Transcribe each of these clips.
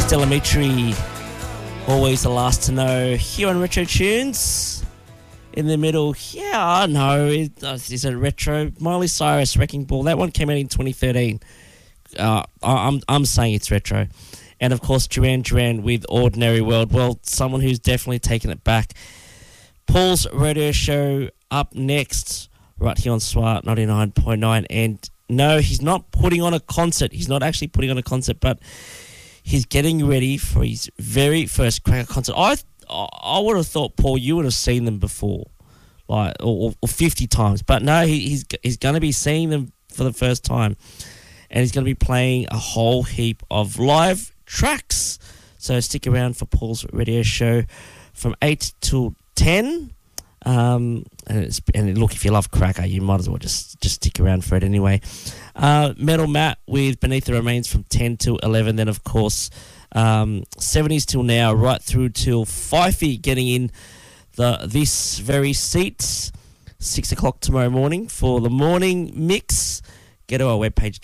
Stella Mitri, always the last to know here on Retro Tunes. In the middle, yeah, I know, is it retro? Miley Cyrus, Wrecking Ball, that one came out in 2013. I'm saying it's retro. And of course, Duran Duran with Ordinary World. Well, someone who's definitely taken it back. Paul's radio show up next, right here on SWAT 99.9. And no, he's not putting on a concert. He's not actually putting on a concert, but he's getting ready for his very first Cracker concert. I would have thought, Paul, you would have seen them before, like or 50 times. But no, he's going to be seeing them for the first time. And he's going to be playing a whole heap of live tracks. So stick around for Paul's radio show from 8 till 10. And look, if you love Cracker, you might as well just stick around for it anyway. Metal Matt with Beneath the Remains from 10 till 11. Then, of course, 70s till now, right through till Fifey getting in this very seat. 6 o'clock tomorrow morning for the morning mix. Go to our webpage,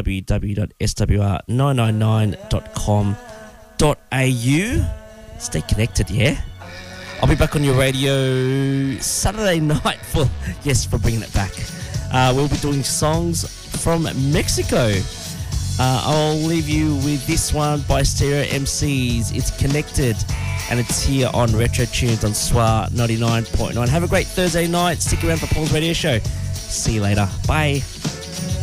www.swr999.com.au. Stay connected, yeah? I'll be back on your radio Saturday night for bringing it back. We'll be doing songs from Mexico. I'll leave you with this one by Stereo MCs. It's Connected, and it's here on Retro Tunes on SWR 99.9. Have a great Thursday night. Stick around for Paul's radio show. See you later. Bye.